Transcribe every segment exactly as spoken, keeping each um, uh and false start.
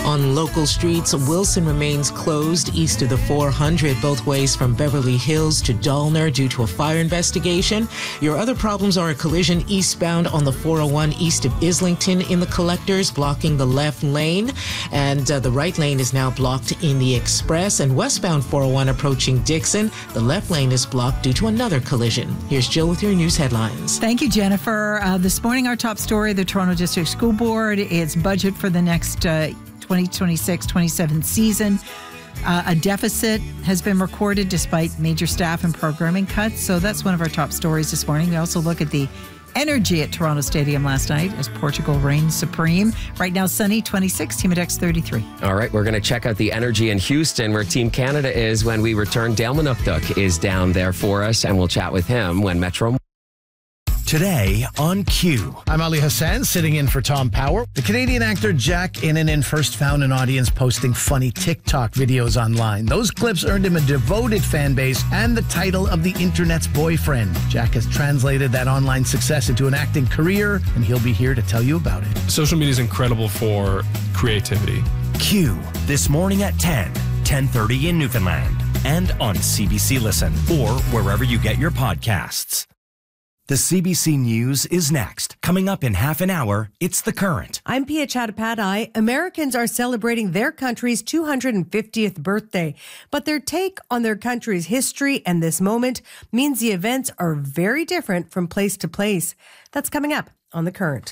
On local streets, Wilson remains closed east of the four hundred, both ways from Beverly Hills to Dallner due to a fire investigation. Your other problems are a collision eastbound on the four oh one east of Islington in the Collectors, blocking the left lane. And uh, the right lane is now blocked in the Express. And westbound four oh one approaching Dixon, the left lane is blocked due to another collision. Here's Jill with your news headlines. Thank you, Jennifer. Uh, this morning, our top story, the Toronto District School Board, its budget for the next uh, twenty twenty-six twenty-seven season. Uh, a deficit has been recorded despite major staff and programming cuts. So that's one of our top stories this morning. We also look at the energy at Toronto Stadium last night as Portugal reigned supreme. Right now, sunny, twenty-six, Team Index thirty-three. All right, we're going to check out the energy in Houston, where Team Canada is when we return. Dale Manukduk is down there for us, and we'll chat with him when Metro. Today on Q. I'm Ali Hassan, sitting in for Tom Power. The Canadian actor Jack Innanen first found an audience posting funny TikTok videos online. Those clips earned him a devoted fan base and the title of the internet's boyfriend. Jack has translated that online success into an acting career, and he'll be here to tell you about it. Social media is incredible for creativity. Q, this morning at ten, ten thirty in Newfoundland, and on C B C Listen, or wherever you get your podcasts. The C B C News is next. Coming up in half an hour, it's The Current. I'm Pia Chattopadhyay. Americans are celebrating their country's two hundred fiftieth birthday, but their take on their country's history and this moment means the events are very different from place to place. That's coming up on The Current.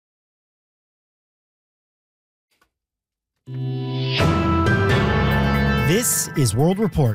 This is World Report.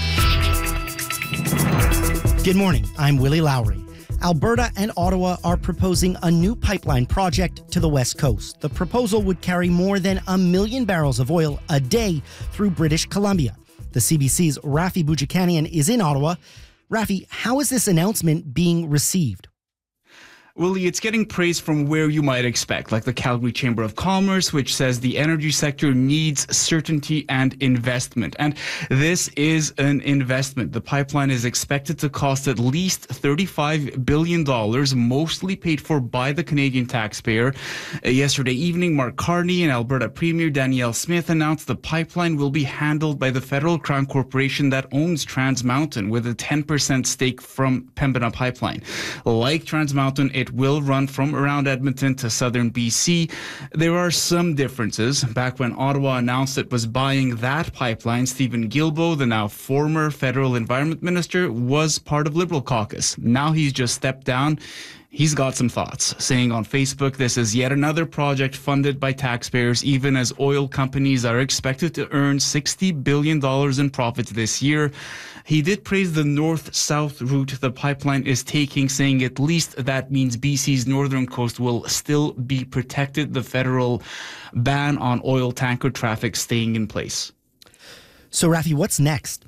Good morning. I'm Willie Lowry. Alberta and Ottawa are proposing a new pipeline project to the West Coast. The proposal would carry more than a million barrels of oil a day through British Columbia. The C B C's Rafi Boudjikanian is in Ottawa. Rafi, how is this announcement being received? Willie, it's getting praise from where you might expect, like the Calgary Chamber of Commerce, which says the energy sector needs certainty and investment. And this is an investment. The pipeline is expected to cost at least thirty-five billion dollars, mostly paid for by the Canadian taxpayer. Uh, yesterday evening, Mark Carney and Alberta Premier Danielle Smith announced the pipeline will be handled by the Federal Crown Corporation that owns Trans Mountain, with a ten percent stake from Pembina Pipeline. Like Trans Mountain, it will run from around Edmonton to southern B C. There are some differences. Back when Ottawa announced it was buying that pipeline, Stephen Guilbeault, the now former federal environment minister, was part of Liberal caucus. Now he's just stepped down. He's got some thoughts, saying on Facebook, this is yet another project funded by taxpayers, even as oil companies are expected to earn sixty billion dollars in profits this year. He did praise the north-south route the pipeline is taking, saying at least that means B C's northern coast will still be protected, the federal ban on oil tanker traffic staying in place. So, Rafi, what's next?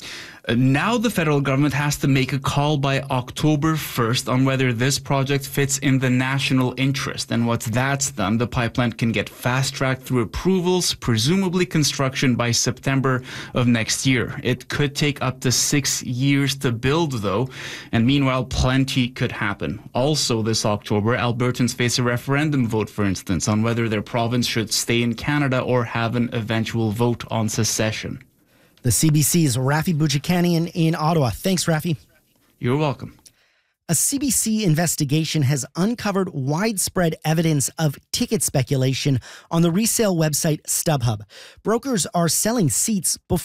Now the federal government has to make a call by October first on whether this project fits in the national interest. And once that's done, the pipeline can get fast-tracked through approvals, presumably construction by September of next year. It could take up to six years to build, though, and meanwhile, plenty could happen. Also this October, Albertans face a referendum vote, for instance, on whether their province should stay in Canada or have an eventual vote on secession. The C B C's Rafi Boudjikanian in Ottawa. Thanks, Rafi. You're welcome. A C B C investigation has uncovered widespread evidence of ticket speculation on the resale website StubHub. Brokers are selling seats before